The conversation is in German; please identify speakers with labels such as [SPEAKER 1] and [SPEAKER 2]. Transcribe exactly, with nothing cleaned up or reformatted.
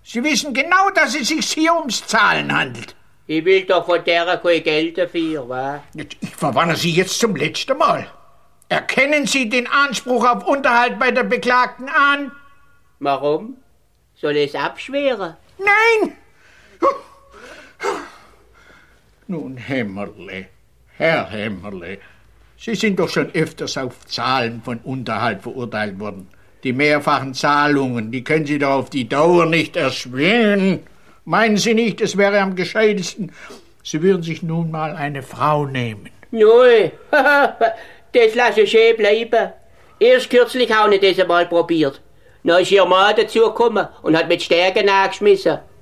[SPEAKER 1] Sie wissen genau, dass es sich hier ums Zahlen handelt.
[SPEAKER 2] Ich will doch von der kein Geld dafür, wa?
[SPEAKER 1] Ich verwarne Sie jetzt zum letzten Mal. Erkennen Sie den Anspruch auf Unterhalt bei der Beklagten an?
[SPEAKER 2] Warum? Soll es abschweren?
[SPEAKER 1] Nein! Nun, Hämmerle, Herr Hämmerle, Sie sind doch schon öfters auf Zahlen von Unterhalt verurteilt worden. Die mehrfachen Zahlungen, die können Sie doch auf die Dauer nicht erschwingen. Meinen Sie nicht, es wäre am gescheitesten, Sie würden sich nun mal eine Frau nehmen?
[SPEAKER 2] Nö, das lasse ich schön bleiben. Erst kürzlich habe ich das einmal probiert. Dann ist ihr Mann dazugekommen und hat mit Stärken angeschmissen.